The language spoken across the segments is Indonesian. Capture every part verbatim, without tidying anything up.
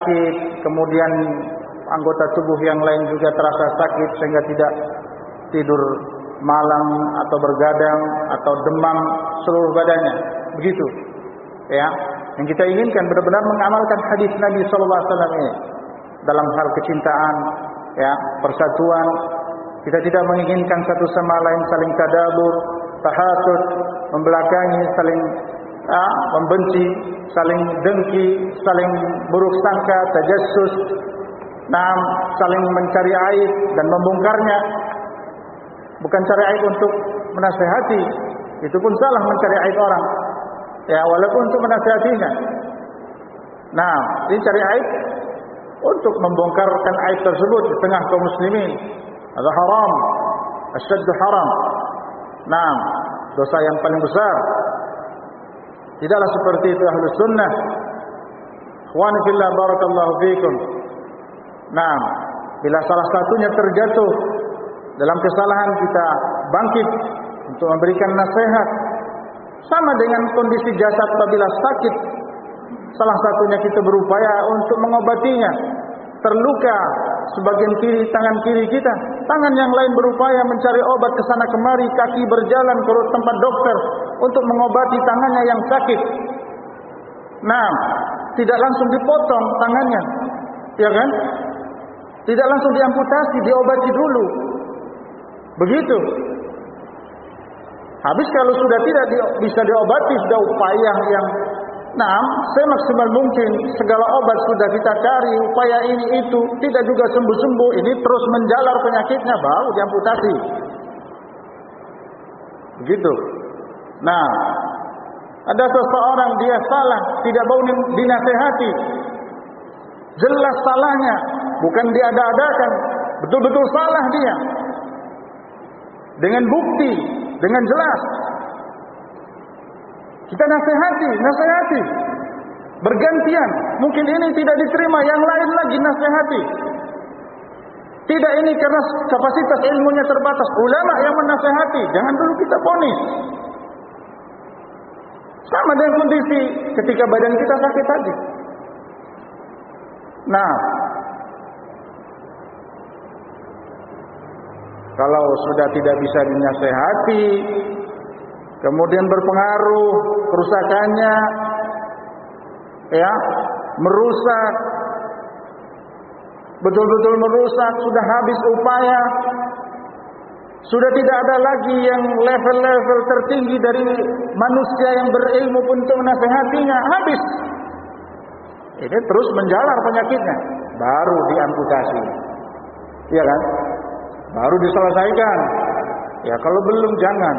sakit, kemudian anggota tubuh yang lain juga terasa sakit sehingga tidak tidur malam atau bergadang atau demam seluruh badannya. Begitu. Ya. Yang kita inginkan benar-benar mengamalkan hadis Nabi sallallahu alaihi wasallam ini dalam hal kecintaan, ya, persatuan. Kita tidak menginginkan satu sama lain saling tadabur, tahasud, membelakangi, saling ya, membenci, saling dengki, saling buruk sangka, tajassus, nah, saling mencari aib dan membongkarnya. Bukan cari aib untuk menasihati, itu pun salah mencari aib orang. Ya, walaupun untuk menasihatinya. Nah, ini cari aib untuk membongkarkan aib tersebut di tengah kaum muslimin. Ada haram, asyaddu haram. Nah, dosa yang paling besar. Tidaklah seperti itu ahlus sunnah. Ikhwani fillah barakallahu fikum. Nah, bila salah satunya terjatuh dalam kesalahan, kita bangkit untuk memberikan nasihat. Sama dengan kondisi jasad apabila sakit, salah satunya kita berupaya untuk mengobatinya. Terluka sebagian kiri tangan kiri kita, tangan yang lain berupaya mencari obat ke sana kemari, kaki berjalan ke tempat dokter untuk mengobati tangannya yang sakit. Nah, tidak langsung dipotong tangannya, ya kan? Tidak langsung diamputasi, diobati dulu. Begitu. Habis kalau sudah tidak di, bisa diobati, sudah upaya yang nah, semaksimal mungkin segala obat sudah kita cari, upaya ini itu tidak juga sembuh-sembuh, ini terus menjalar penyakitnya, baru diamputasi. Begitu. Nah, ada seseorang dia salah, tidak mau dinasehati. Jelas salahnya, bukan diada-adakan, betul-betul salah dia. Dengan bukti, dengan jelas. Kita nasihati, nasihati. Bergantian. Mungkin ini tidak diterima, yang lain lagi nasihati. Tidak ini karena kapasitas ilmunya terbatas. Ulama yang menasihati, jangan dulu kita vonis. Sama dengan kondisi ketika badan kita sakit tadi. Nah, kalau sudah tidak bisa dinasehati, kemudian berpengaruh kerusakannya, ya, merusak, betul-betul merusak, sudah habis upaya, sudah tidak ada lagi yang level-level tertinggi dari manusia yang berilmu pun untuk menasehatinya, habis. Ini terus menjalar penyakitnya, baru diamputasi, iya kan? Baru diselesaikan. Ya kalau belum jangan.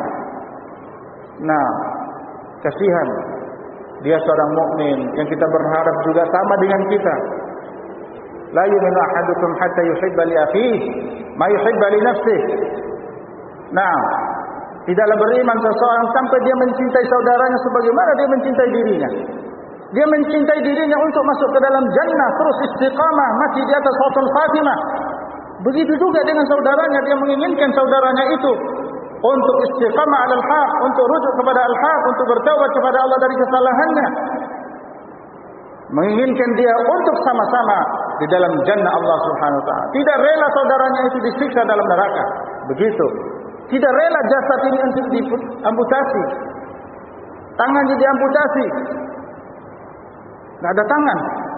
Nah, kasihan. Dia seorang mukmin yang kita berharap juga sama dengan kita. La yu'minu ahadukum hatta yuhibba li akhihi ma yuhibba li nafsihi. Nah, tidaklah beriman seseorang sampai dia mencintai saudaranya sebagaimana dia mencintai dirinya. Dia mencintai dirinya untuk masuk ke dalam jannah, terus istiqamah, mati di atas husnul khatimah. Begitu juga dengan saudaranya, dia menginginkan saudaranya itu untuk istiqamah alal haq, untuk rujuk kepada al-haq, untuk bertaubat kepada Allah dari kesalahannya. Menginginkan dia untuk sama-sama di dalam jannah Allah Subhanahu wa taala. Tidak rela saudaranya itu disiksa dalam neraka. Begitu. Tidak rela jasad ini untuk diamputasi. Tangannya diamputasi. Tidak ada tangan.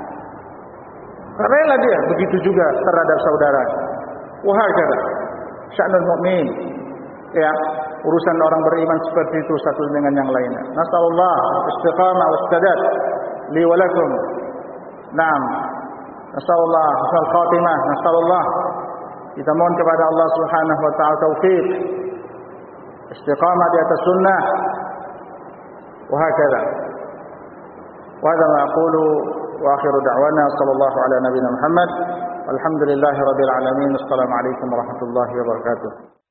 Tidak rela dia. Begitu juga terhadap saudara. Wahakala sya'nul mu'min, ya, urusan orang beriman seperti itu satu dengan yang lainnya. Nasallallahu istiqamah wassadad li wa lakum. Naam. Nasallallahu husnul khatimah, nasallallahu, kita mohon kepada Allah Subhanahu wa taala taufik, istiqamah di atas sunnah. Wahakala. Wa hadza ma aqulu wa akhiru da'wana sallallahu ala nabiyyina Muhammad. Alhamdulillahirabbil alamin. Assalamualaikum warahmatullahi wabarakatuh.